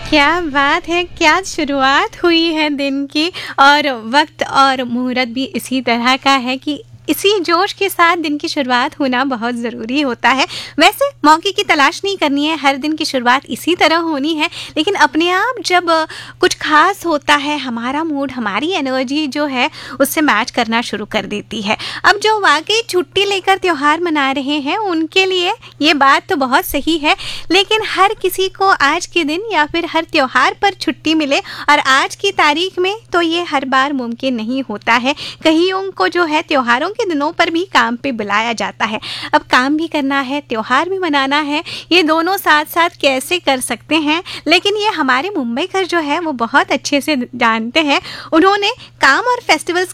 क्या बात है! क्या शुरुआत हुई है दिन की और वक़्त और मुहूर्त भी इसी तरह का है कि इसी जोश के साथ दिन की शुरुआत होना बहुत ज़रूरी होता है। वैसे मौके की तलाश नहीं करनी है, हर दिन की शुरुआत इसी तरह होनी है, लेकिन अपने आप जब कुछ ख़ास होता है, हमारा मूड, हमारी एनर्जी जो है, उससे मैच करना शुरू कर देती है। अब जो वाक़ई छुट्टी लेकर त्योहार मना रहे हैं, उनके लिए ये बात तो बहुत सही है, लेकिन हर किसी को आज के दिन या फिर हर त्योहार पर छुट्टी मिले और आज की तारीख में तो ये हर बार मुमकिन नहीं होता है। कईयों को जो है त्योहारों के दिनों पर भी काम पे बुलाया जाता है। अब काम भी करना है, त्योहार भी मनाना है, ये दोनों साथ-साथ कैसे कर सकते हैं? लेकिन ये हमारे मुंबईकर जो है वो बहुत अच्छे से जानते हैं। उन्होंने काम और फेस्टिवल्स